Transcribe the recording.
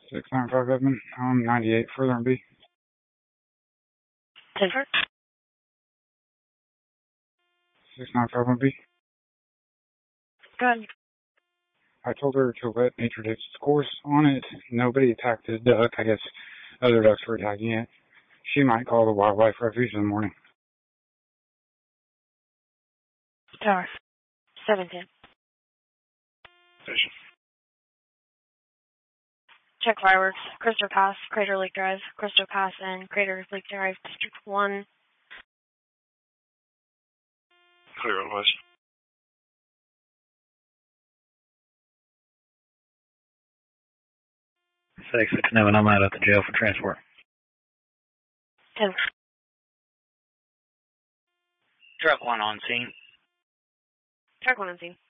695 Edmund, 98 further and B. 10 for 695 on B. Go ahead. I told her to let nature take its course on it. Nobody attacked this duck. I guess other ducks were attacking it. She might call the wildlife refuge in the morning. Tower 710. Station. Check fireworks. Crystal Pass, Crater Lake Drive. Crystal Pass and Crater Lake Drive, District 1. Clear it was. Six knowing I'm out at the jail for transport. 10. Truck 1 on scene. Truck 1 on scene.